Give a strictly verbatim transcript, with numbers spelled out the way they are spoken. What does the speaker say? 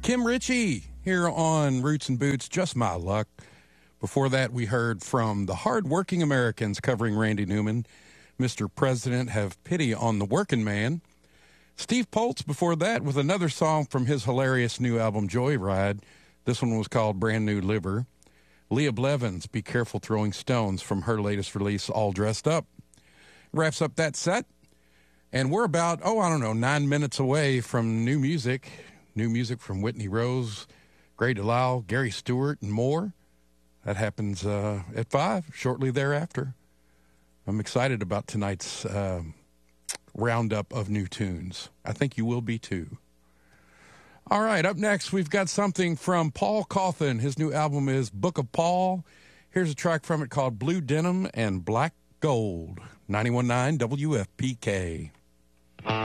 Kim Ritchie here on Roots and Boots, Just My Luck. Before that, we heard from the Hardworking Americans covering Randy Newman. Mister President, have pity on the working man. Steve Poltz before that with another song from his hilarious new album, Joyride. This one was called Brand New Liver. Leah Blevins, Be Careful Throwing Stones, from her latest release, All Dressed Up. Wraps up that set. And we're about, oh, I don't know, nine minutes away from new music. New music from Whitney Rose, Gray DeLisle, Gary Stewart, and more. That happens uh, at five, shortly thereafter. I'm excited about tonight's uh, roundup of new tunes. I think you will be too. All right, up next, we've got something from Paul Cauthen. His new album is Book of Paul. Here's a track from it called Blue Denim and Black Gold. ninety-one point nine W F P K.